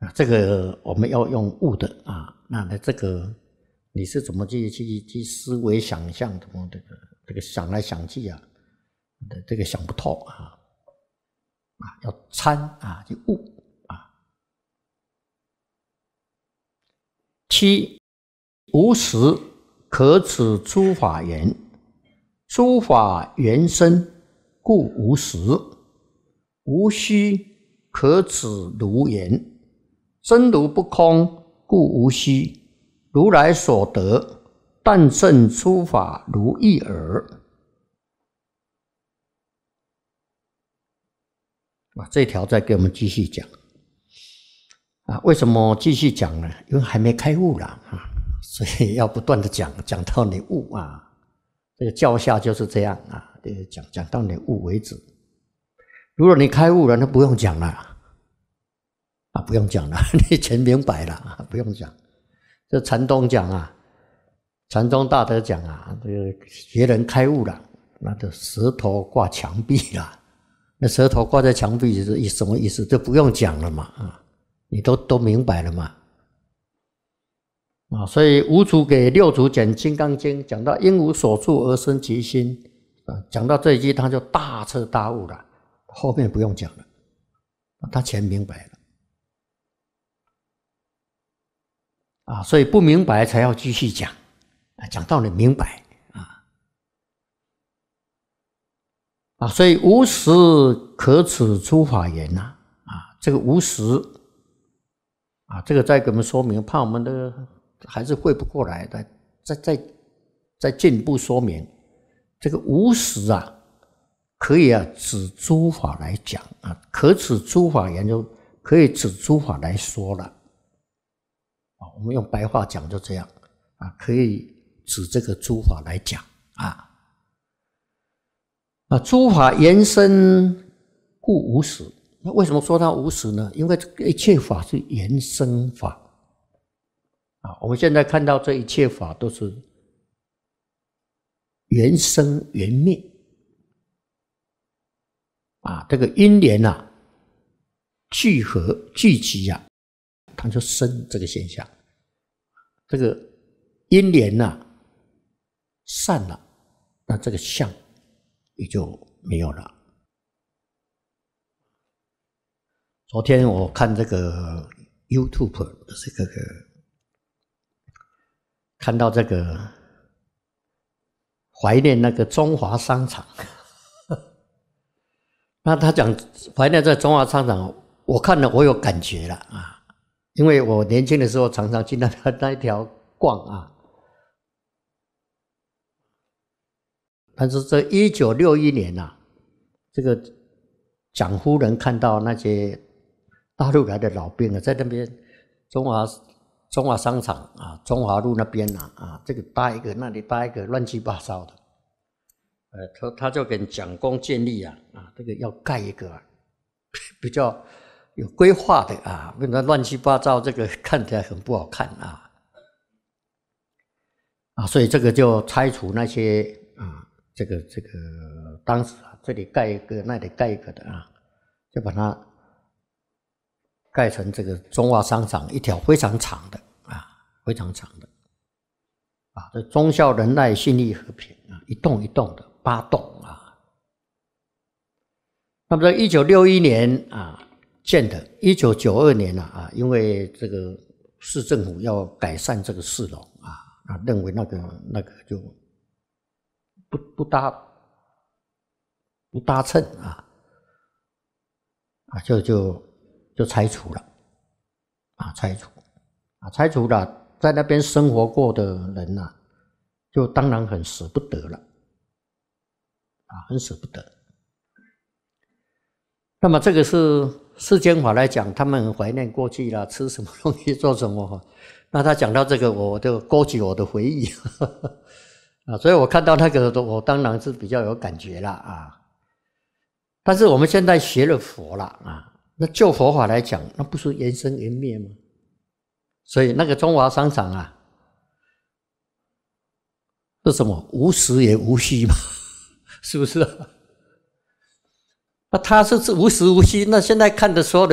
这个我们要用悟的啊，那这个你是怎么去思维想象，怎么这个想来想去啊，这个想不透啊，要参啊，去悟啊。七，无实可指诸法源，诸法缘生，故无实；无虚可指如源，真如不空，故无虚。如来所得，但证诸法如一耳。这条再给我们继续讲为什么继续讲呢？因为还没开悟啦所以要不断的讲到你悟这个教下就是这样这个讲到你悟为止。如果你开悟了，那不用讲了不用讲了，你全明白了不用讲。这禅宗讲禅宗大德讲这个别人开悟了，那就舌头挂墙壁了。那舌头挂在墙壁是什么意思？就不用讲了嘛你都明白了嘛所以五祖给六祖讲《金刚经》，讲到因无所住而生其心讲到这一句他就大彻大悟了，后面不用讲了，他全明白了所以不明白才要继续讲讲到你明白所以无实可指诸法源这个无实这个再给我们说明，怕我们的还是会不过来，再进一步说明。这个无实可以指诸法来讲可指诸法源就可以指诸法来说了我们用白话讲就这样可以指这个诸法来讲诸法缘生，故无实。那为什么说它无实呢？因为一切法是缘生法我们现在看到这一切法都是缘生缘灭这个因缘聚合聚集它就生这个现象。这个因缘散了，那这个相也就没有了。昨天我看这个 YouTube 这个看到这个怀念那个中华商场那他讲怀念在中华商场，我看了我有感觉了因为我年轻的时候常常去那一条逛但是这1961年这个蒋夫人看到那些大陆来的老兵在那边中华商场中华路那边这个搭一个那里搭一个乱七八糟的他就跟蒋公建议这个要盖一个比较有规划的不然乱七八糟这个看起来很不好看所以这个就拆除那些这个当时这里盖一个那里盖一个的就把它盖成这个中华商场一条非常长的非常长的这忠孝仁爱信义和平一栋一栋的8栋那么在1961年建的，1992年因为这个市政府要改善这个市容认为那个就不搭称就拆除了拆除了，在那边生活过的人就当然很舍不得了很舍不得。那么这个是世间法来讲，他们很怀念过去啦，吃什么东西做什么那他讲到这个，我就勾起我的回忆所以我看到那个我当然是比较有感觉啦但是我们现在学了佛了那就佛法来讲，那不是缘生缘灭吗？所以那个中华商场是什么？无实也无虚嘛是不是那它是无实无虚，那现在看的所有的